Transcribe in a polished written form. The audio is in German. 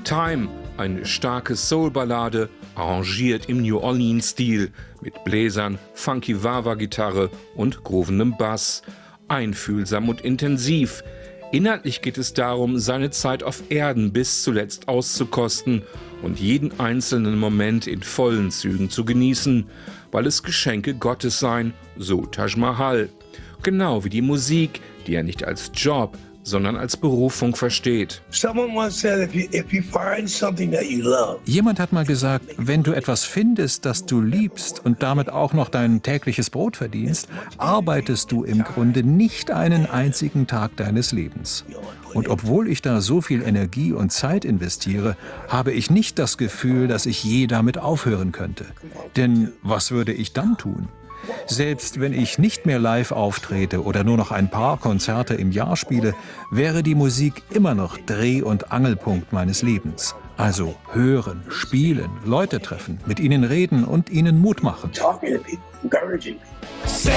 Time, eine starke Soul-Ballade, arrangiert im New Orleans-Stil, mit Bläsern, funky Wah-Wah-Gitarre und groovendem Bass. Einfühlsam und intensiv. Inhaltlich geht es darum, seine Zeit auf Erden bis zuletzt auszukosten und jeden einzelnen Moment in vollen Zügen zu genießen, weil es Geschenke Gottes seien, so Taj Mahal. Genau wie die Musik, die er nicht als Job, sondern als Berufung versteht. Jemand hat mal gesagt, wenn du etwas findest, das du liebst und damit auch noch dein tägliches Brot verdienst, arbeitest du im Grunde nicht einen einzigen Tag deines Lebens. Und obwohl ich da so viel Energie und Zeit investiere, habe ich nicht das Gefühl, dass ich je damit aufhören könnte. Denn was würde ich dann tun? Selbst wenn ich nicht mehr live auftrete oder nur noch ein paar Konzerte im Jahr spiele, wäre die Musik immer noch Dreh- und Angelpunkt meines Lebens. Also hören, spielen, Leute treffen, mit ihnen reden und ihnen Mut machen. Say